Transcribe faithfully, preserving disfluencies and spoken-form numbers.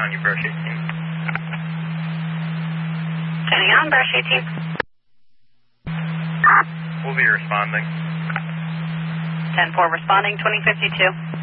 on your Brush eighteen. Turning on, Brush eighteen. We'll be responding. ten four responding, twenty fifty-two.